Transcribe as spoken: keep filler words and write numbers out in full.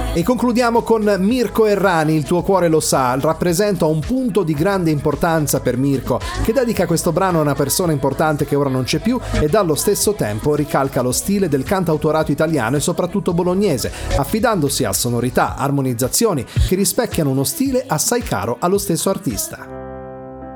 E concludiamo con Mirko Errani, Il tuo cuore lo sa, rappresenta un punto di grande importanza per Mirko, che dedica questo brano a una persona importante che ora non c'è più ed allo stesso tempo ricalca lo stile del cantautorato italiano e soprattutto bolognese, affidandosi a sonorità, armonizzazioni che rispecchiano uno stile assai caro allo stesso artista.